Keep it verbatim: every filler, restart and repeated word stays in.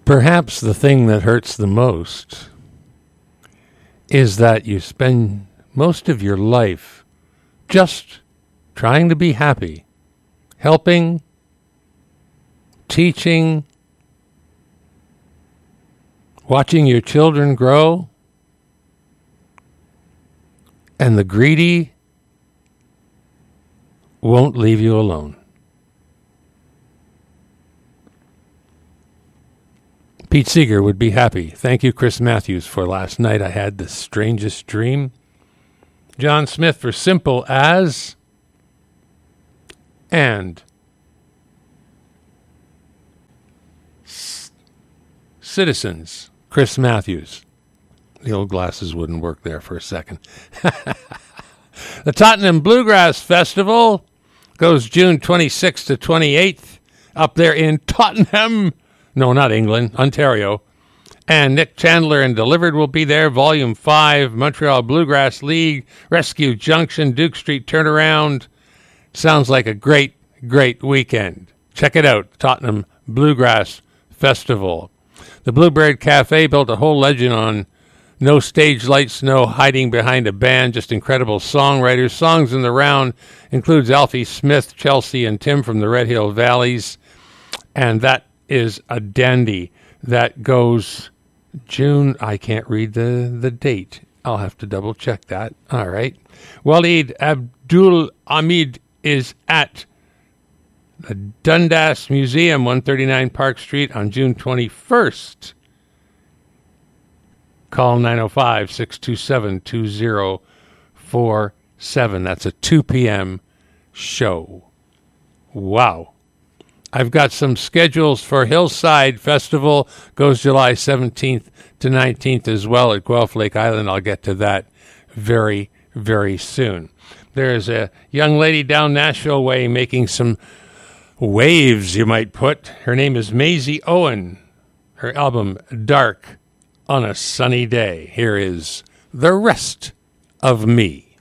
Perhaps the thing that hurts the most is that you spend most of your life just trying to be happy, helping, teaching, watching your children grow, and the greedy won't leave you alone. Pete Seeger would be happy. Thank you, Chris Matthews, for last night. I had the strangest dream. John Smith for Simple As. And C- Citizens, Chris Matthews. The old glasses wouldn't work there for a second. The Tottenham Bluegrass Festival goes June twenty-sixth to twenty-eighth up there in Tottenham. No, not England, Ontario. And Nick Chandler and Delivered will be there. Volume five, Montreal Bluegrass League, Rescue Junction, Duke Street Turnaround. Sounds like a great, great weekend. Check it out, Tottenham Bluegrass Festival. The Bluebird Cafe built a whole legend on no stage lights, no hiding behind a band, just incredible songwriters. Songs in the round includes Alfie Smith, Chelsea, and Tim from the Red Hill Valleys. And that is a dandy. That goes June. I can't read the, the date. I'll have to double check that. All right. Waleed Abdul Hamid is at the Dundas Museum, one thirty-nine Park Street on June twenty-first. Call nine oh five, six two seven, two oh four seven. That's a two p.m. show. Wow. I've got some schedules for Hillside Festival. Goes July seventeenth to nineteenth as well at Guelph Lake Island. I'll get to that very, very soon. There's a young lady down Nashville Way making some waves, you might put. Her name is Maisie Owen. Her album, Dark on a Sunny Day. Here is The Rest of Me.